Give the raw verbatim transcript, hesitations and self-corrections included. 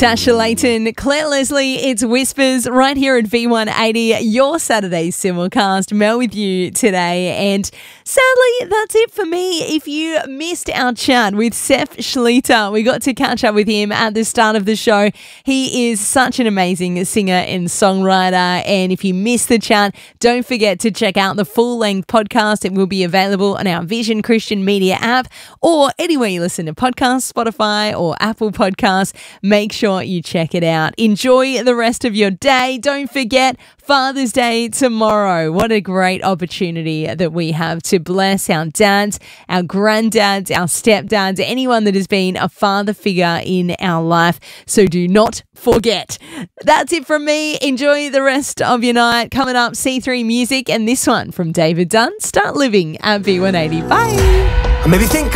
Natasha Layton, Claire Leslie, it's Whispers right here at V one eighty, your Saturday simulcast. Mel with you today, and sadly, that's it for me. If you missed our chat with Seth Schlitter, we got to catch up with him at the start of the show. He is such an amazing singer and songwriter, and if you missed the chat, don't forget to check out the full-length podcast. It will be available on our Vision Christian Media app or anywhere you listen to podcasts, Spotify or Apple Podcasts. Make sure you check it out. Enjoy the rest of your day. Don't forget Father's Day tomorrow. What a great opportunity that we have to bless our dads, our granddads, our stepdads, anyone that has been a father figure in our life. So do not forget. That's it from me. Enjoy the rest of your night. Coming up, C three Music and this one from David Dunn. Start living at V one eighty. Bye. Maybe think